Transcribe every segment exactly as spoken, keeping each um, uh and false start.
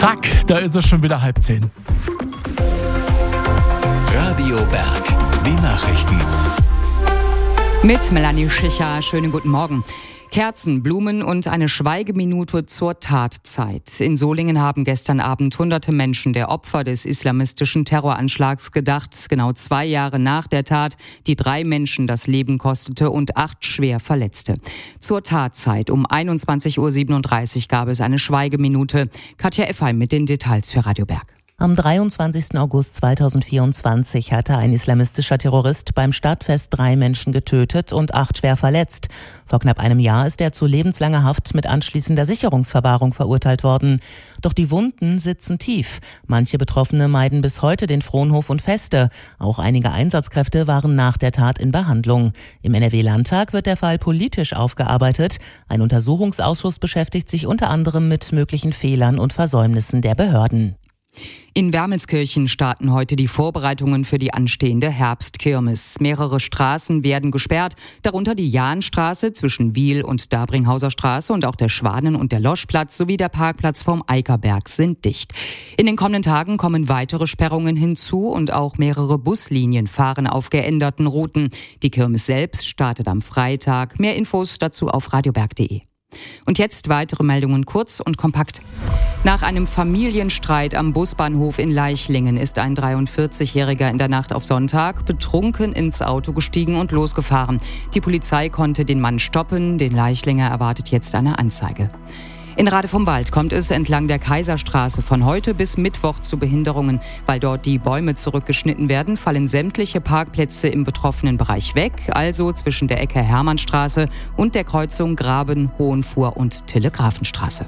Zack, da ist es schon wieder halb zehn. Radio Berg, die Nachrichten. Mit Melanie Schicher, schönen guten Morgen. Kerzen, Blumen und eine Schweigeminute zur Tatzeit. In Solingen haben gestern Abend hunderte Menschen der Opfer des islamistischen Terroranschlags gedacht, genau zwei Jahre nach der Tat, die drei Menschen das Leben kostete und acht schwer verletzte. Zur Tatzeit um einundzwanzig Uhr siebenunddreißig gab es eine Schweigeminute. Katja Effheim mit den Details für Radio Berg. Am dreiundzwanzigsten August zweitausendvierundzwanzig hatte ein islamistischer Terrorist beim Stadtfest drei Menschen getötet und acht schwer verletzt. Vor knapp einem Jahr ist er zu lebenslanger Haft mit anschließender Sicherungsverwahrung verurteilt worden. Doch die Wunden sitzen tief. Manche Betroffene meiden bis heute den Fronhof und Feste. Auch einige Einsatzkräfte waren nach der Tat in Behandlung. Im N R W-Landtag wird der Fall politisch aufgearbeitet. Ein Untersuchungsausschuss beschäftigt sich unter anderem mit möglichen Fehlern und Versäumnissen der Behörden. In Wermelskirchen starten heute die Vorbereitungen für die anstehende Herbstkirmes. Mehrere Straßen werden gesperrt, darunter die Jahnstraße zwischen Wiel und Dabringhauser Straße und auch der Schwanen- und der Loschplatz sowie der Parkplatz vorm Eickerberg sind dicht. In den kommenden Tagen kommen weitere Sperrungen hinzu und auch mehrere Buslinien fahren auf geänderten Routen. Die Kirmes selbst startet am Freitag. Mehr Infos dazu auf radioberg punkt de. Und jetzt weitere Meldungen kurz und kompakt. Nach einem Familienstreit am Busbahnhof in Leichlingen ist ein dreiundvierzigjähriger in der Nacht auf Sonntag betrunken ins Auto gestiegen und losgefahren. Die Polizei konnte den Mann stoppen. Den Leichlinger erwartet jetzt eine Anzeige. In Rade vom Wald kommt es entlang der Kaiserstraße von heute bis Mittwoch zu Behinderungen. Weil dort die Bäume zurückgeschnitten werden, fallen sämtliche Parkplätze im betroffenen Bereich weg, also zwischen der Ecke Hermannstraße und der Kreuzung Graben, Hohenfuhr und Telegrafenstraße.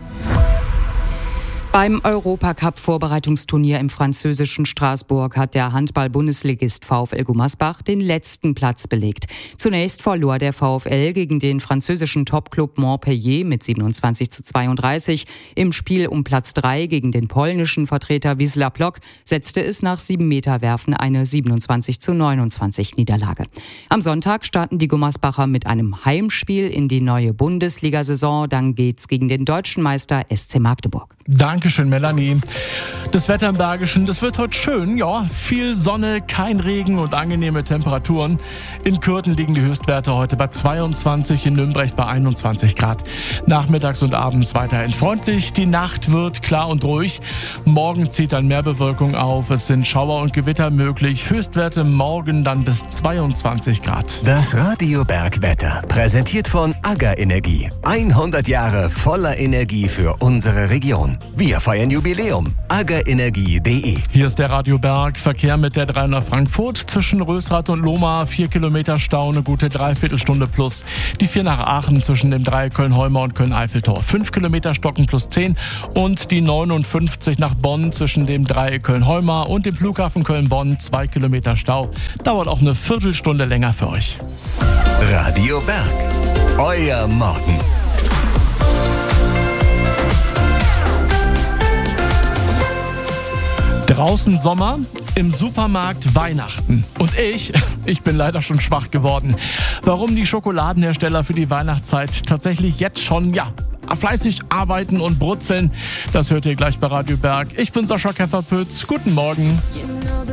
Beim Europacup-Vorbereitungsturnier im französischen Straßburg hat der Handball-Bundesligist VfL Gummersbach den letzten Platz belegt. Zunächst verlor der VfL gegen den französischen Topclub Montpellier mit siebenundzwanzig zu zweiunddreißig. Im Spiel um Platz drei gegen den polnischen Vertreter Wisła Płock setzte es nach sieben Meter Werfen eine siebenundzwanzig zu neunundzwanzig Niederlage. Am Sonntag starten die Gummersbacher mit einem Heimspiel in die neue Bundesliga-Saison. Dann geht's gegen den deutschen Meister S C Magdeburg. Dankeschön, Melanie. Das Wetter im Bergischen, das wird heute schön, ja. Viel Sonne, kein Regen und angenehme Temperaturen. In Kürten liegen die Höchstwerte heute bei zweiundzwanzig, in Nürnberg bei einundzwanzig Grad. Nachmittags und abends weiterhin freundlich. Die Nacht wird klar und ruhig. Morgen zieht dann mehr Bewölkung auf. Es sind Schauer und Gewitter möglich. Höchstwerte morgen dann bis zweiundzwanzig Grad. Das Radio Berg Wetter, präsentiert von AGA Energie. hundert Jahre voller Energie für unsere Region. Wir feiern Jubiläum. aga energie punkt de. Hier ist der Radio Berg. Verkehr mit der drei nach Frankfurt. Zwischen Rösrath und Lohmar vier Kilometer Stau, eine gute Dreiviertelstunde plus. Die vier nach Aachen zwischen dem Dreieck Köln-Holmer und Köln-Eiffeltor. fünf Kilometer Stocken plus zehn. Und die neunundfünfzig nach Bonn zwischen dem Dreieck Köln-Holmer und dem Flughafen Köln-Bonn. zwei Kilometer Stau. Dauert auch eine Viertelstunde länger für euch. Radio Berg. Euer Morgen. Draußen Sommer, im Supermarkt Weihnachten. Und ich, ich bin leider schon schwach geworden. Warum die Schokoladenhersteller für die Weihnachtszeit tatsächlich jetzt schon, ja, fleißig arbeiten und brutzeln, das hört ihr gleich bei Radio Berg. Ich bin Sascha Kefferpütz. Guten Morgen.